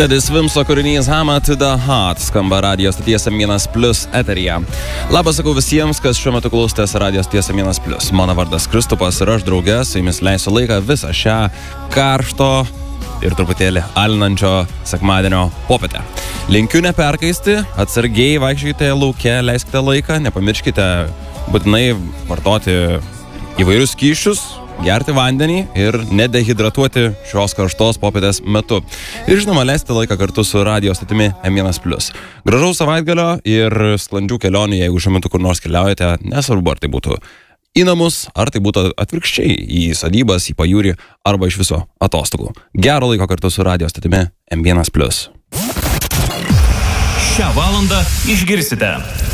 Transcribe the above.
Teddy Swimso kūrinys Hammer to the Heart skamba radijos stoties M1+ eteryje. Labas sakau visiems, kas šiuo metu klausotės radijos stoties M1+. Mano vardas Kristupas ir aš drauge su jumis leisiu laiką visą šią karšto ir truputėlį alinančio sekmadienio popietę. Linkiu neperkaisti, atsargiai vaikščiokite lauke, leiskite laiką, nepamirškite būtinai vartoti įvairius skysčius, gerti vandenį ir nedehidratuoti šios karštos popietės metu. Ir žinoma, leisti laiką kartu su radijos stotimi M1+. Gražaus savaitgalio ir sklandžių kelionių, jeigu šiuo metu kur nors keliaujate, nesvarbu, ar tai būtų į namus, ar tai būtų atvirkščiai į sodybas, į pajūrį arba iš viso atostogų. Gero laiko kartu su radijos stotimi M1+. Šią valandą išgirsite